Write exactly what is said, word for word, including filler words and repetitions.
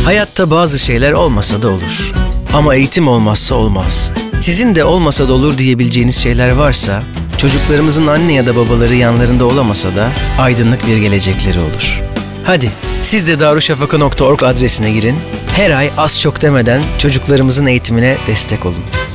Hayatta bazı şeyler olmasa da olur. Ama eğitim olmazsa olmaz. Sizin de olmasa da olur diyebileceğiniz şeyler varsa, çocuklarımızın anne ya da babaları yanlarında olamasa da aydınlık bir gelecekleri olur. Hadi siz de darüşşafaka nokta org adresine girin. Her ay az çok demeden çocuklarımızın eğitimine destek olun.